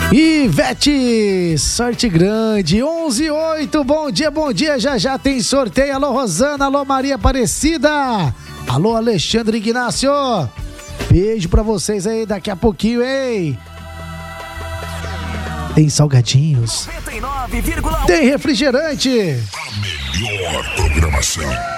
Ivete, sorte grande, 11:08, bom dia, já tem sorteio. Alô Rosana, alô Maria Aparecida, alô Alexandre Ignácio, beijo pra vocês aí daqui a pouquinho, hein? Tem salgadinhos, 99,1. Tem refrigerante. A melhor programação.